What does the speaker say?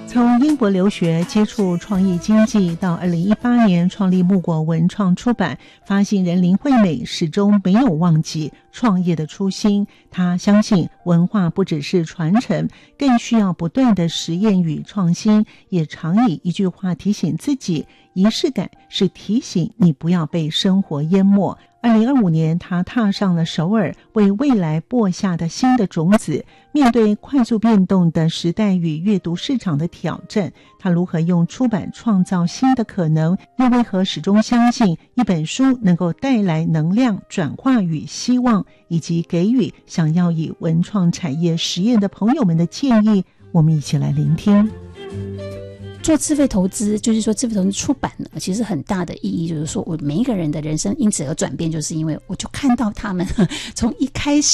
从英国留学接触创意经济到2018年创立木果文创出版，发行人林惠美始终没有忘记创业的初心。她相信文化不只是传承，更需要不断的实验与创新，也常以一句话提醒自己，仪式感是提醒你不要被生活淹没。2025年，他踏上了首尔，为未来播下的新的种子。面对快速变动的时代与阅读市场的挑战，他如何用出版创造新的可能？又为何始终相信一本书能够带来能量转化与希望，以及给予想要以文创产业实验的朋友们的建议？我们一起来聆听。 做自费投资，就是说自费投资出版呢，其实很大的意义就是说，我每一个人的人生因此而转变，就是因为我就看到他们从一开始